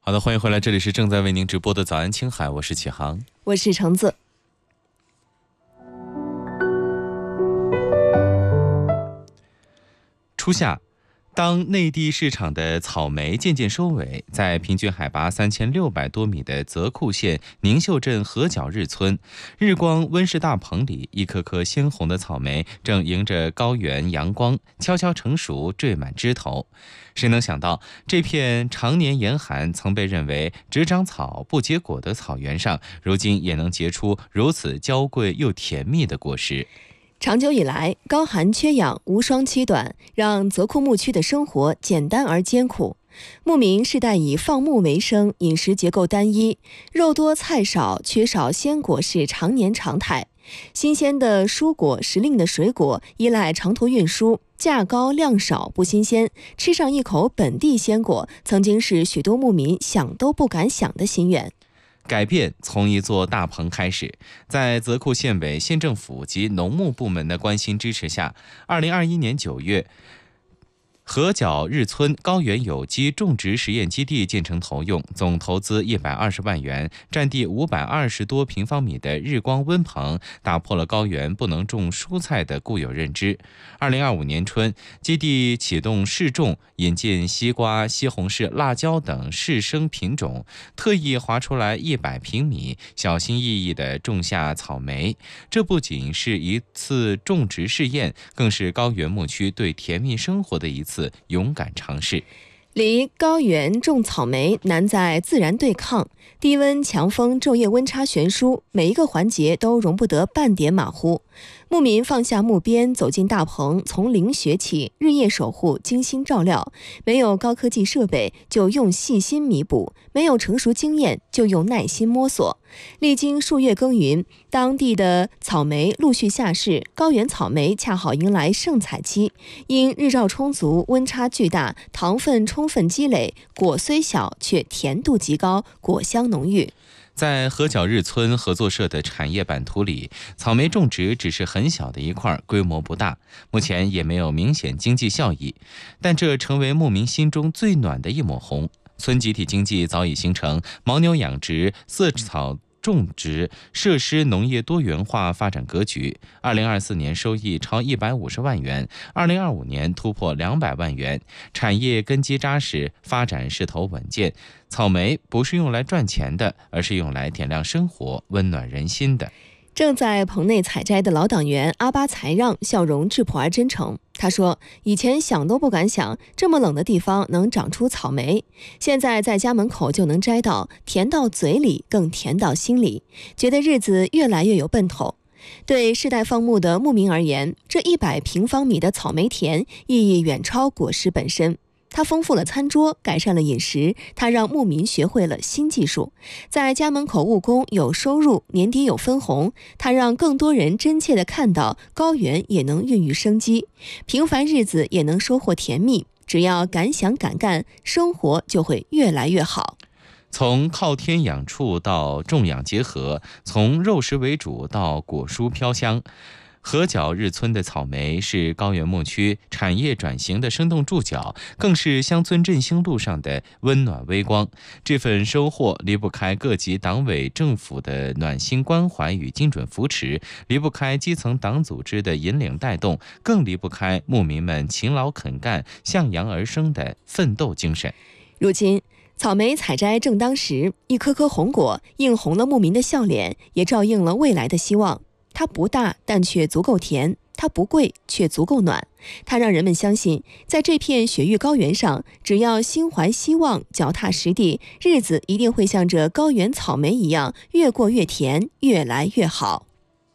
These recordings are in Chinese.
好的，欢迎回来，这里是正在为您直播的早安青海，我是启航， 我是橙子。 初夏，当内地市场的草莓渐渐收尾，在平均海拔3600多米的泽库县宁秀镇河角日村，日光温室大棚里，一颗颗鲜红的草莓正迎着高原阳光悄悄成熟，缀满枝头。谁能想到，这片常年严寒、曾被认为只长草不结果的草原上，如今也能结出如此娇贵又甜蜜的果实。 长久以来，高寒缺氧、无霜期短，让泽库牧区的生活简单而艰苦。牧民世代以放牧为生，饮食结构单一，肉多菜少，缺少鲜果是常年常态。新鲜的蔬果、时令的水果依赖长途运输，价高量少，不新鲜。吃上一口本地鲜果，曾经是许多牧民想都不敢想的心愿。 改变从一座大棚开始，在泽库县委、县政府及农牧部门的关心支持下，2021年9月，河角日村高原有机种植实验基地建成投用，总投资120万元，占地520多平方米的日光温棚，打破了高原不能种蔬菜的固有认知。2025年春，基地启动试种，引进西瓜、西红柿、辣椒等试生品种，特意划出来100平米，小心翼翼地种下草莓。这不仅是一次种植试验，更是高原牧区对甜蜜生活的一次勇敢尝试。 离高原种草莓难在自然对抗，低温、强风、昼夜温差悬殊，每一个环节都容不得半点马虎。牧民放下木鞭，走进大棚，从零学起，日夜守护，精心照料。没有高科技设备，就用细心弥补；没有成熟经验，就用耐心摸索。历经数月耕耘，当地的草莓陆续下市，高原草莓恰好迎来盛采期。因日照充足，温差巨大，糖分充分积累，果虽小却甜度极高，果香浓郁。 在河角日村合作社的产业版图里，草莓种植只是很小的一块，规模不大，目前也没有明显经济效益，但这成为牧民心中最暖的一抹红。村集体经济早已形成，牦牛养殖、色草种植、设施农业多元化发展格局。2024年收益超150万元，2025年突破200万元，产业根基扎实，发展势头稳健。草莓不是用来赚钱的，而是用来点亮生活、温暖人心的。 正在棚内采摘的老党员阿巴才让笑容质朴而真诚。他说，以前想都不敢想，这么冷的地方能长出草莓，现在在家门口就能摘到，甜到嘴里，更甜到心里，觉得日子越来越有奔头。对世代放牧的牧民而言，这100平方米的草莓田意义远超果实本身。它丰富了餐桌，改善了饮食，它让牧民学会了新技术，在家门口务工有收入，年底有分红。它让更多人真切地看到高原也能孕育生机，平凡日子也能收获甜蜜。只要敢想敢干，生活就会越来越好。 从靠天养畜到种养结合，从肉食为主到果蔬飘香。河角日村的草莓是高原牧区产业转型的生动注脚，更是乡村振兴路上的温暖微光。这份收获离不开各级党委政府的暖心关怀与精准扶持，离不开基层党组织的引领带动，更离不开牧民们勤劳肯干、向阳而生的奋斗精神。 如今草莓采摘正当时，一颗颗红果映红了牧民的笑脸，也照映了未来的希望。它不大，但却足够甜；它不贵，却足够暖。它让人们相信，在这片雪域高原上，只要心怀希望，脚踏实地，日子一定会像这高原草莓一样，越过越甜，越来越好。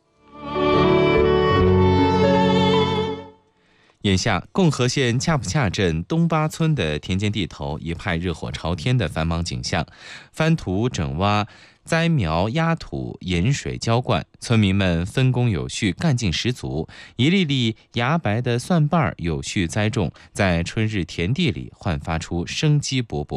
眼下，共和县恰普恰镇东巴村的田间地头一派热火朝天的繁忙景象，翻土整挖、栽苗压土、引水浇灌，村民们分工有序，干劲十足。一粒粒芽白的蒜瓣有序栽种，在春日田地里焕发出生机勃勃。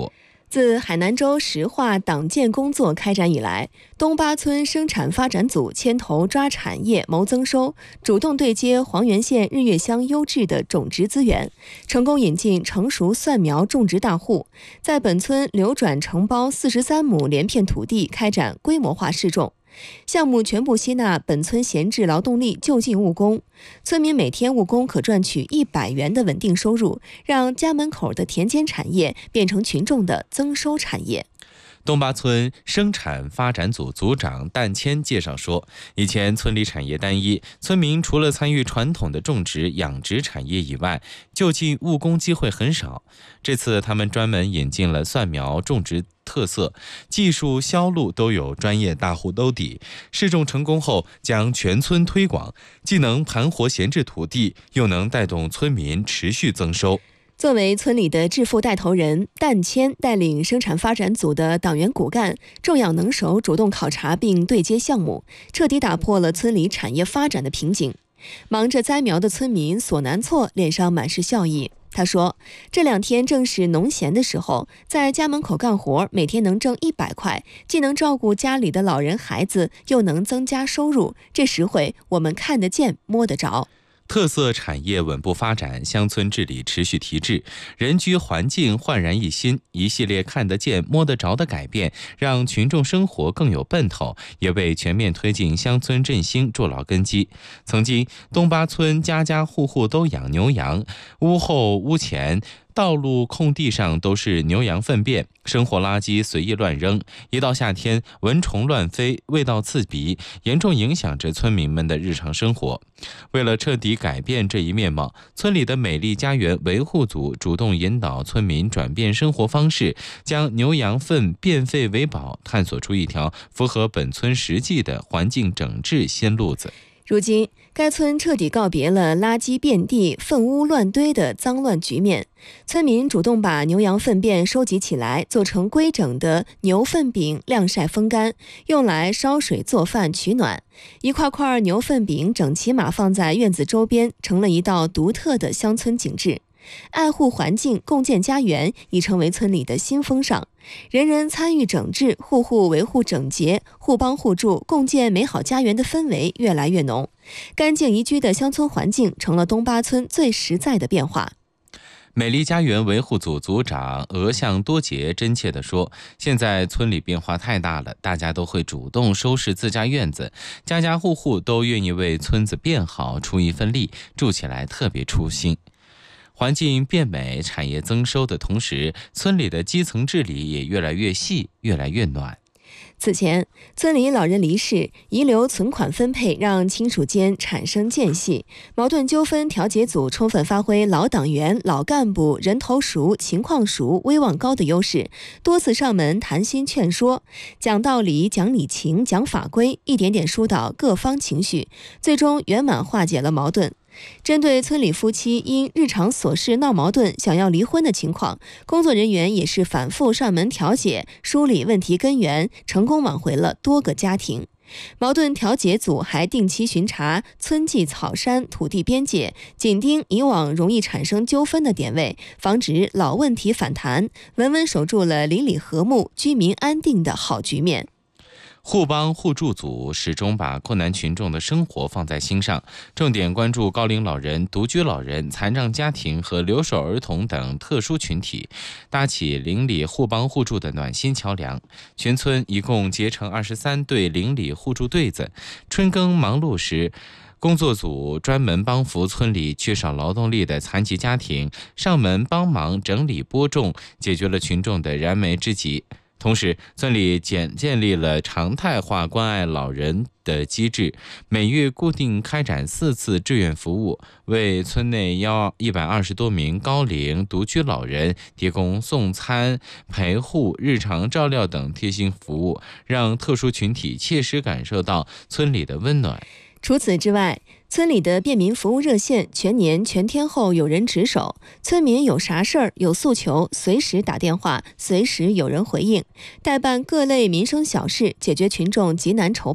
自海南州石化党建工作开展以来，东巴村生产发展组牵头抓产业谋增收，主动对接黄原县日月乡优质的种植资源，成功引进成熟蒜苗种植大户，在本村流转承包43亩连片土地，开展规模化试种。项目全部吸纳本村闲置劳动力就近务工，村民每天务工可赚取100元的稳定收入，让家门口的田间产业变成群众的增收产业。 东巴村生产发展组组长旦谦介绍说，以前村里产业单一，村民除了参与传统的种植养殖产业以外，就近务工机会很少。这次他们专门引进了蒜苗种植特色，技术销路都有专业大户兜底，试种成功后将全村推广，既能盘活闲置土地，又能带动村民持续增收。 作为村里的致富带头人，旦谦带领生产发展组的党员骨干，众养能手，主动考察并对接项目，彻底打破了村里产业发展的瓶颈。忙着栽苗的村民索南措脸上满是笑意。他说，这2天正是农闲的时候，在家门口干活，每天能挣100块，既能照顾家里的老人孩子，又能增加收入，这实惠我们看得见摸得着。 特色产业稳步发展，乡村治理持续提质，人居环境焕然一新，一系列看得见摸得着的改变，让群众生活更有奔头，也为全面推进乡村振兴筑牢根基。曾经东巴村家家户户都养牛羊，屋后屋前道路空地上都是牛羊粪便，生活垃圾随意乱扔，一到夏天蚊虫乱飞，味道刺鼻，严重影响着村民们的日常生活。为了彻底改变这一面貌，村里的美丽家园维护组主动引导村民转变生活方式，将牛羊粪变废为宝，探索出一条符合本村实际的环境整治新路子。 如今，该村彻底告别了垃圾遍地、粪污乱堆的脏乱局面。村民主动把牛羊粪便收集起来，做成规整的牛粪饼，晾晒风干，用来烧水做饭取暖。一块块牛粪饼整齐码放在院子周边，成了一道独特的乡村景致。爱护环境，共建家园已成为村里的新风尚，人人参与整治，户户维护整洁，互帮互助，共建美好家园的氛围越来越浓。干净宜居的乡村环境成了东巴村最实在的变化。 美丽家园维护组组长额向多杰真切地说，现在村里变化太大了，大家都会主动收拾自家院子，家家户户都愿意为村子变好出一份力，住起来特别舒心。环境变美，产业增收的同时，村里的基层治理也越来越细，越来越暖。 此前，村里老人离世，遗留存款分配让亲属间产生间隙，矛盾纠纷调解组充分发挥老党员、老干部人头熟、情况熟、威望高的优势，多次上门谈心劝说，讲道理、讲理情、讲法规，一点点疏导各方情绪，最终圆满化解了矛盾。针对村里夫妻因日常琐事闹矛盾想要离婚的情况，工作人员也是反复上门调解，梳理问题根源，成功挽回了多个家庭。矛盾调解组还定期巡查村际草山、土地边界，紧盯以往容易产生纠纷的点位，防止老问题反弹，稳稳守住了邻里和睦、居民安定的好局面。 互帮互助组始终把困难群众的生活放在心上，重点关注高龄老人、独居老人、残障家庭和留守儿童等特殊群体，搭起邻里互帮互助的暖心桥梁。全村一共结成23对邻里互助队子，春耕忙碌时，工作组专门帮扶村里缺少劳动力的残疾家庭，上门帮忙整理播种，解决了群众的燃眉之急。同时，村里建立了常态化关爱老人的机制，每月固定开展4次志愿服务，为村内120多名高龄独居老人提供送餐、陪护、日常照料等贴心服务，让特殊群体切实感受到村里的温暖。 除此之外，村里的便民服务热线全年全天候有人值守，村民有啥事儿、有诉求，随时打电话，随时有人回应，代办各类民生小事，解决群众急难愁盼。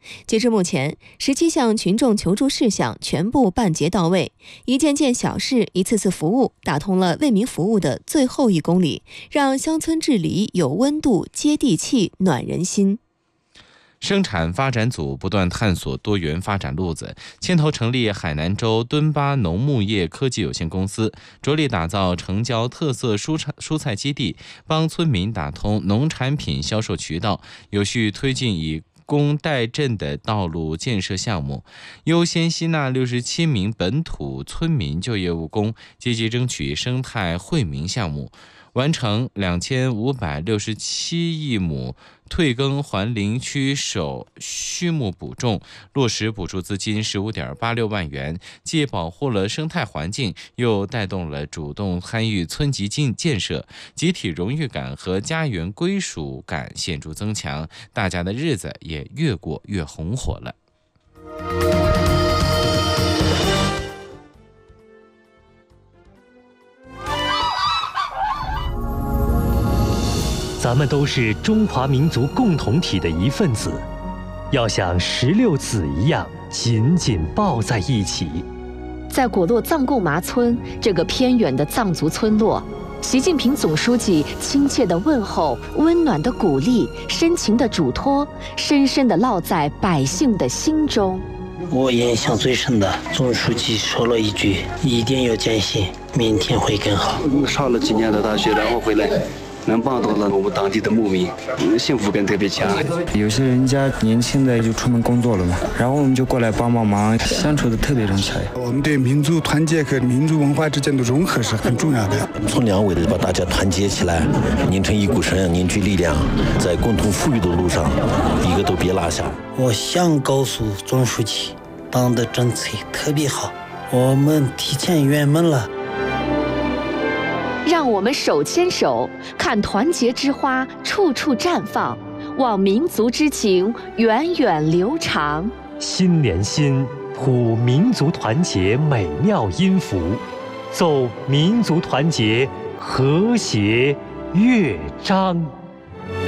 截至目前，17项群众求助事项全部办结到位，一件件小事一次次服务，打通了为民服务的最后1公里，让乡村治理有温度、接地气、暖人心。 生产发展组不断探索多元发展路子，牵头成立海南州敦巴农牧业科技有限公司，着力打造城郊特色蔬菜基地，帮村民打通农产品销售渠道，有序推进以工代赈的道路建设项目，优先吸纳67名本土村民就业务工，积极争取生态惠民项目，完成2567亿亩退耕还林区首畜牧补种，落实补助资金15.86万元，既保护了生态环境，又带动了主动参与村级建设，集体荣誉感和家园归属感显著增强，大家的日子也越过越红火了。 咱们都是中华民族共同体的一份子，要像16子一样紧紧抱在一起。 在果洛藏贡麻村这个偏远的藏族村落，习近平总书记亲切的问候、温暖的鼓励、深情的嘱托，深深地烙在百姓的心中。 我印象最深的，总书记说了一句：“一定要坚信，明天会更好。” 上了几年的大学，然后回来。能帮到了我们当地的牧民，幸福感特别强。 有些人家年轻的就出门工作了嘛，然后我们就过来帮忙，相处的特别融洽。 我们对民族团结和民族文化之间的融合是很重要的。 村两委的把大家团结起来，拧成一股绳，凝聚力量，在共同富裕的路上，一个都别落下。 我想告诉总书记，党的政策特别好，我们提前圆满了。 让我们手牵手，看团结之花处处绽放，望民族之情源远流长。 心连心，谱民族团结美妙音符，奏民族团结和谐乐章。